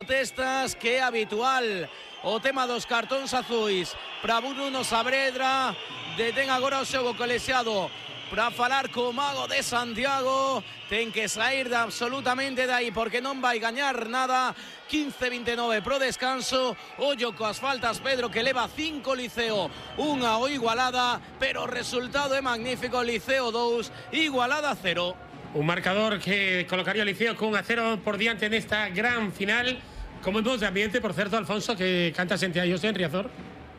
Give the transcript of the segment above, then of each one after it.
protestas que habitual. O tema dos cartóns azuis para Bruno Saavedra. Detén agora o xogo colexiado para falar co mago de Santiago. Ten que sair de absolutamente de aí porque non vai gañar nada. 15-29 pro descanso. Ollo coas faltas Pedro, que leva 5 Liceo, 1 o Igualada, pero o resultado é magnífico. Liceo 2, Igualada 0. Un marcador que colocaría o Liceo con 1-0 por diante nesta gran final. Como vemos de ambiente, por certo, Alfonso, que canta xente aí en Riazor?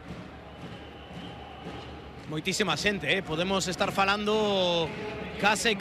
Moitísima xente, podemos estar falando case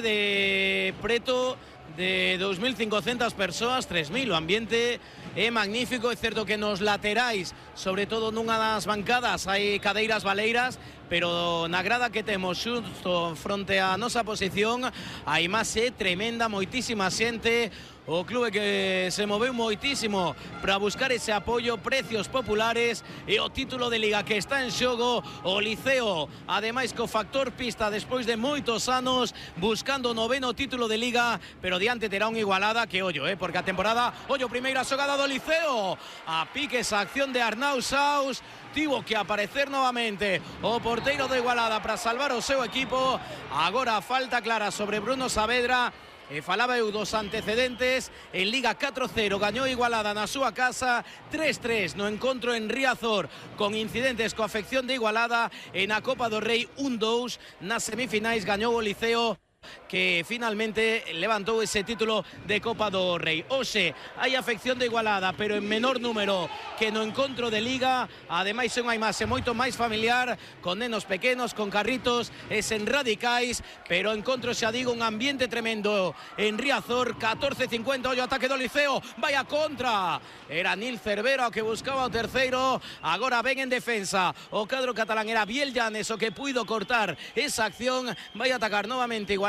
de preto de 2.500 persoas, 3.000. O ambiente é magnífico. É certo que nos laterais, sobre todo nunha das bancadas, hai cadeiras baleiras, pero na grada que temos xusto fronte á nosa posición a imaxe tremenda, moitísima xente. O clube que se moveu moitísimo para buscar ese apoio, precios populares e o título de Liga que está en xogo. O Liceo, ademais co factor pista, despois de moitos anos buscando o 9º título de Liga, pero diante terá un Igualada que ollo, porque a temporada, ollo, primeira xogada do Liceo, a piques a acción de Arnau Saus. Tivo que aparecer novamente o porteiro de Igualada para salvar o seu equipo. Agora falta clara sobre Bruno Saavedra. E falaba eu dos antecedentes. En Liga 4-0 gañou Igualada na súa casa, 3-3 no encontro en Riazor con incidentes coa afección de Igualada. E na Copa do Rei 1-2 nas semifinais gañou o Liceo, que finalmente levantou ese título de Copa do Rei. Hoxe hai afección de Igualada, pero en menor número que no encontro de Liga. Ademais é unha imaxe moito máis familiar, con nenos pequenos, con carritos e sen radicais, pero encontro, xa digo, un ambiente tremendo en Riazor. 14-50, ollo, ataque do Liceo, vai a contra. Era Nil Cervera o que buscaba o terceiro. Agora ven en defensa o cadro catalán, era Biel Llanes o que puido cortar esa acción. Vai a atacar novamente Igualada.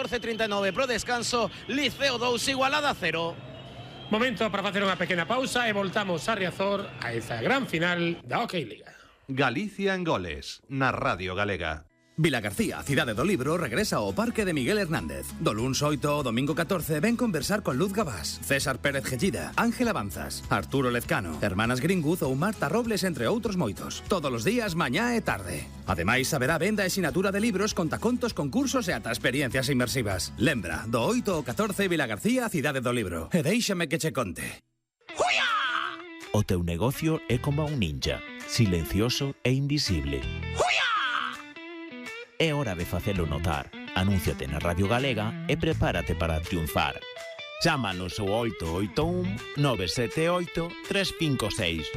14-39 pro descanso. Liceo 2, Igualada 0. Momento para facer unha pequena pausa e voltamos a Riazor a esa gran final da OK Liga. Galicia en goles, na Radio Galega. Vilagarcía, cidade do libro, regresa ao Parque de Miguel Hernández. Do luns 8 ao domingo 14 ven conversar con Luz Gabás, César Pérez Gellida, Ángel Avanzas, Arturo Lezcano, Hermanas Gringuz ou Marta Robles, entre outros moitos. Todos os días, mañá e tarde. Ademais, haberá venda e sinatura de libros, contacontos, concursos e ata experiencias inmersivas. Lembra, do 8 ao 14, Vilagarcía, cidade do libro. E déixame que che conte. ¡Juia! O teu negocio é como un ninja, silencioso e invisible. ¡Juia! É hora de facelo notar. Anúnciate na Radio Galega e prepárate para triunfar. Chámanos ao 881 978 356.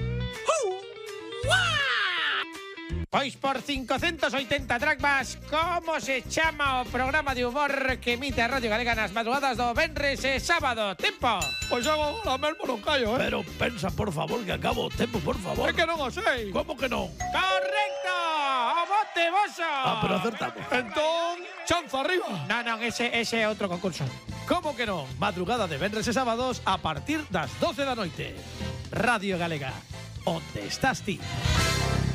Pois por 580 dracmas, como se chama o programa de humor que emite a Radio Galega nas madrugadas do venres e sábado? Tempo! Pois eu agora mesmo non callo, Pero pensa, por favor, que acabo o tempo, por favor. É que non o sei. Como que non? ¡Correcto! ¡O bote voso! Pero acertamos. Entón, chanza arriba. Non, ese é outro concurso. Como que non? Madrugada de venres e sábados a partir das 12 da noite. Radio Galega, onde estás ti?